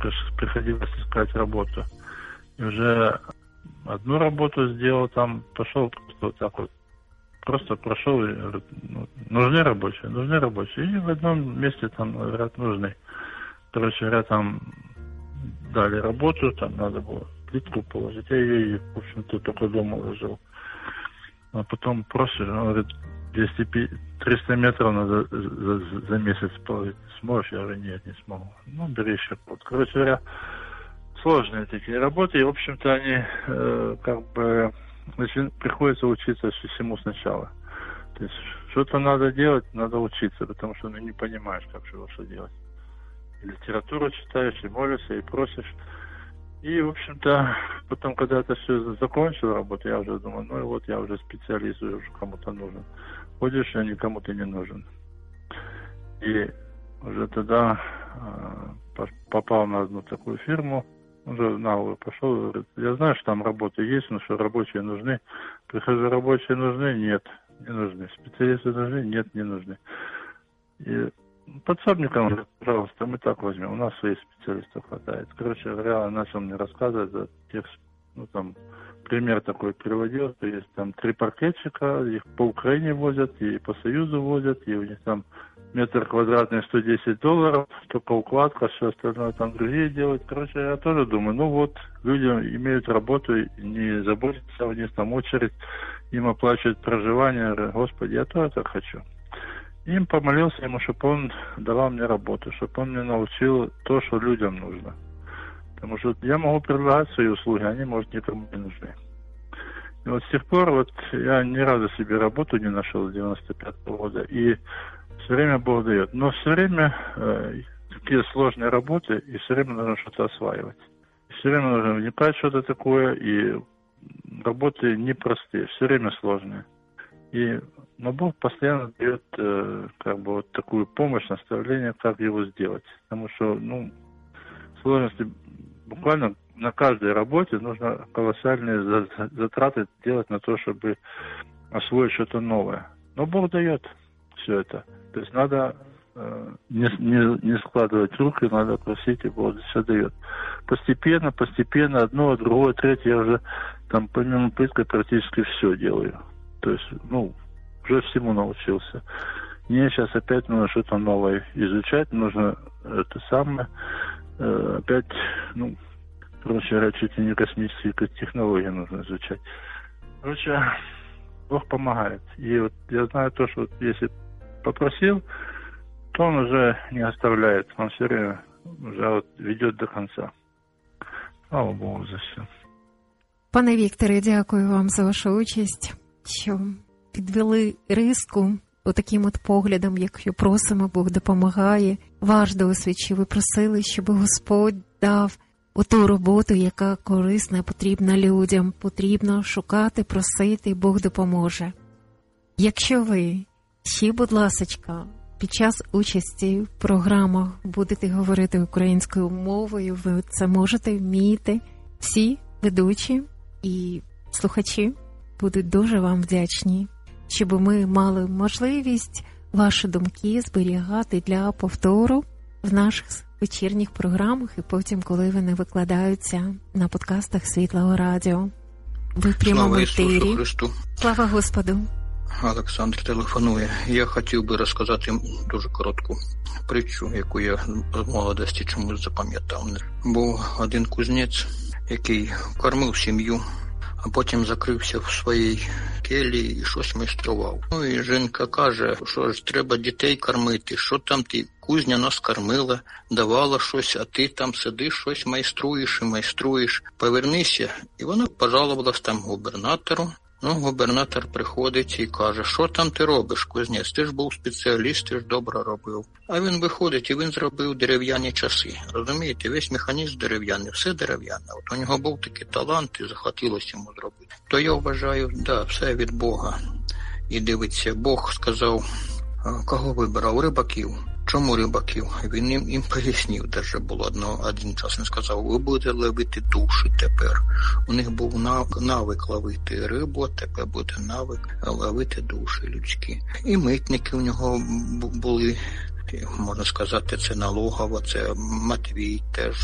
приходилось искать работу. И уже одну работу сделал, там пошел просто вот так вот. Просто прошел и говорит, нужны рабочие. И в одном месте там, говорят, нужны. Короче говоря, там дали работу, там надо было плитку положить. Я ее, в общем-то, только дома ложил. А потом просишь, он говорит, 300 метров надо за месяц положить. Сможешь? Я говорю, нет, не смогу. Ну, бери еще код. Короче говоря, сложные такие работы. И, в общем-то, они приходится учиться всему сначала. То есть что-то надо делать, надо учиться, потому что не понимаешь, как что делать. И литературу читаешь, и молишься, и просишь. И, в общем-то, потом, когда это все закончил работу, я уже думаю, я уже специалист, уже кому-то нужен. Ходишь, а никому ты не нужен. И уже тогда попал на одну такую фирму, уже на голову пошел, говорит, я знаю, что там работа есть, но что рабочие нужны. Прихожу, рабочие нужны? Нет, не нужны. Специалисты нужны? Нет, не нужны. И подсобникам говорит, пожалуйста, мы так возьмем, у нас своих специалистов хватает. Короче говоря, начал мне рассказывать за тех, пример такой приводил, что есть там 3 паркетчика, их по Украине возят, и по Союзу возят, и у них там метр квадратный $110, только укладка, все остальное там другие делают. Короче, я тоже думаю, люди имеют работу, не заботятся, у них там очередь, им оплачивают проживание. Я говорю, Господи, я тоже так хочу. Им помолился ему, чтобы он давал мне работу, чтобы он мне научил то, что людям нужно. Потому что я могу предлагать свои услуги, они, может, никому не нужны. И вот с тех пор я ни разу себе работу не нашел с 95-го года. И все время Бог дает. Но все время такие сложные работы, и все время нужно что-то осваивать. И все время нужно вникать в что-то такое, и работы непростые, все время сложные. Но Бог постоянно дает такую помощь, наставление, как его сделать. Потому что, сложности буквально на каждой работе нужно колоссальные затраты делать на то, чтобы освоить что-то новое. Но Бог дает все это. То есть надо не складывать руки, надо просить, и Бог все дает. Постепенно, одно, другое, третье, я уже там помимо пытки практически все делаю. То есть, уже всему научился. Мне сейчас опять нужно что-то новое изучать, нужно опять, короче говоря, чуть ли не космические технологии нужно изучать. Короче, Бог помогает. И я знаю то, что если попросил, то он уже не оставляет. Он все время уже ведет до конца. Слава Богу за все. Пане Вікторе, дякую вам за вашу участь, що підвели риску отаким поглядом, якщо просимо, Бог допомагає. Ваш досвід, що ви просили, щоб Господь дав оту роботу, яка корисна, потрібна людям. Потрібно шукати, просити, Бог допоможе. Якщо ви ще, будь ласочка, під час участі в програмах будете говорити українською мовою, ви це можете, вмієте. Всі ведучі і слухачі будуть дуже вам вдячні, щоб ми мали можливість ваші думки зберігати для повтору в наших вечірніх програмах і потім, коли вони викладаються на подкастах Світлого Радіо. Ви в прямому етері. Слава Господу! Олександр телефонує. Я хотів би розказати дуже коротку притчу, яку я з молодості чомусь запам'ятав. Був один кузнець, який кормив сім'ю, а потім закрився в своїй келії і щось майстрував. І жінка каже, що ж треба дітей кормити, що там ти, кузня нас кормила, давала щось, а ти там сидиш, щось майструєш, повернися. І вона пожалувалась там губернатору. Губернатор приходить і каже, що там ти робиш, кузнець, ти ж був спеціаліст, ти ж добре робив. А він виходить і він зробив дерев'яні часи. Розумієте, весь механізм дерев'яний, все дерев'яне. От у нього був такий талант і захотілося йому зробити. То я вважаю, все від Бога. І дивиться, Бог сказав, кого вибирав? Рибаків. Чому рибаків? Він їм пояснив, даже було один час, він сказав, ви будете ловити душі тепер. У них був навик ловити рибу, а тепер буде навик ловити душі людські. І митники у нього були, можна сказати, це налогова, це Матвій теж.